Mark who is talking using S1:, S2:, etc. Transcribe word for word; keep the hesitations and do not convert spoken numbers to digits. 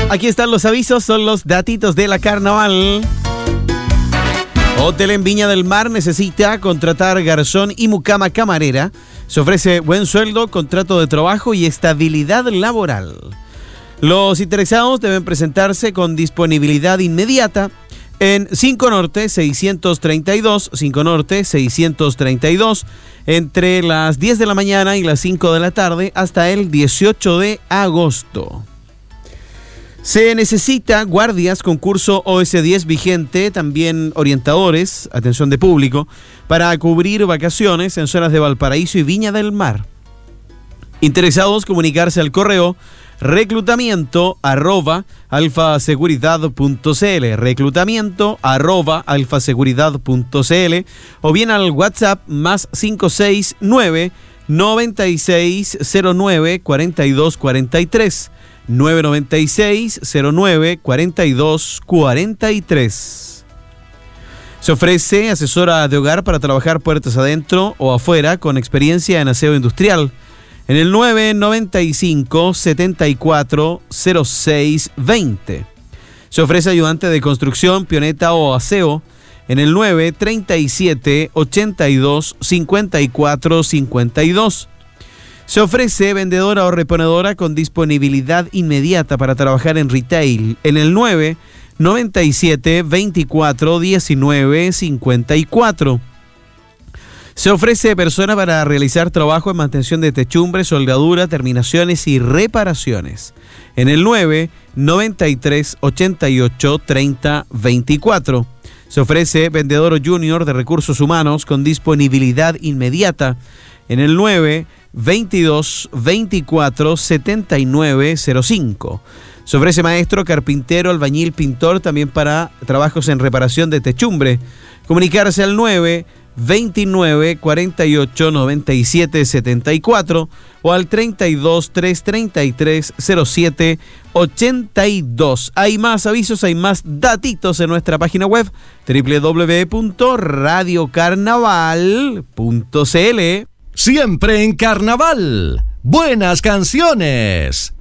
S1: Aquí están los avisos, son los datitos de la carnaval. Hotel en Viña del Mar necesita contratar garzón y mucama camarera. Se ofrece buen sueldo, contrato de trabajo y estabilidad laboral. Los interesados deben presentarse con disponibilidad inmediata en cinco Norte seiscientos treinta y dos, cinco Norte seiscientos treinta y dos, entre las diez de la mañana y las cinco de la tarde hasta el dieciocho de agosto. Se necesita guardias con curso O S diez vigente, también orientadores, atención de público, para cubrir vacaciones en zonas de Valparaíso y Viña del Mar. Interesados, comunicarse al correo reclutamiento arroba alfaseguridad.cl, reclutamiento arroba alfaseguridad.cl o bien al WhatsApp más cinco seis nueve, noventa y seis cero nueve, cuarenta y dos cuarenta y tres. nueve noventa y seis cero nueve cuarenta y dos cuarenta y tres. Se ofrece asesora de hogar para trabajar puertas adentro o afuera con experiencia en aseo industrial. En el nueve noventa y cinco setenta y cuatro cero seis veinte. Se ofrece ayudante de construcción, pioneta o aseo en el nueve treinta y siete ochenta y dos cincuenta y cuatro cincuenta y dos. Se ofrece vendedora o reponedora con disponibilidad inmediata para trabajar en retail en el nueve noventa y siete veinticuatro diecinueve cincuenta y cuatro. Se ofrece persona para realizar trabajo en mantención de techumbre, soldadura, terminaciones y reparaciones en el nueve noventa y tres ochenta y ocho treinta veinticuatro. Se ofrece vendedor junior de recursos humanos con disponibilidad inmediata en el nueve veintidós veinticuatro setenta y nueve cero cinco. Se ofrece maestro, carpintero, albañil, pintor, también para trabajos en reparación de techumbre. Comunicarse al nueve veintinueve cuarenta y ocho noventa y siete setenta y cuatro o al treinta y dos trescientos treinta y tres cero siete ochenta y dos. Hay más avisos, hay más datitos en nuestra página web doble u doble u doble u punto radio carnaval punto c l.
S2: Siempre en carnaval, buenas canciones.